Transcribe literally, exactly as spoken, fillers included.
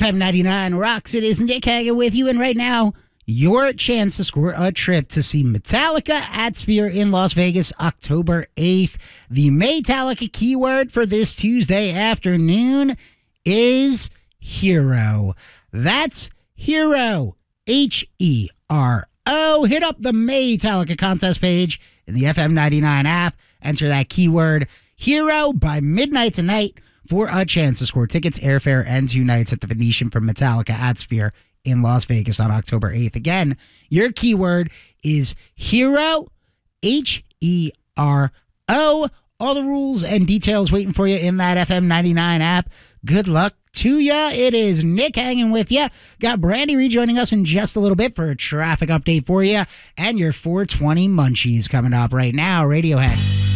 F M ninety-nine rocks. It is Nick Hagan with you, and right now, your chance to score a trip to see Metallica at Sphere in Las Vegas, October eighth. The Metallica keyword for this Tuesday afternoon is hero. That's hero. H E R O. Hit up the Metallica contest page in the F M ninety-nine app. Enter that keyword hero by midnight tonight for a chance to score tickets, airfare, and two nights at the Venetian for Metallica at Sphere in Las Vegas on October eighth. Again, your keyword is hero, H E R O. All the rules and details waiting for you in that F M ninety-nine app. Good luck to ya. It is Nick hanging with you. Got Brandy rejoining us in just a little bit for a traffic update for you. And your four twenty munchies coming up right now. Radiohead.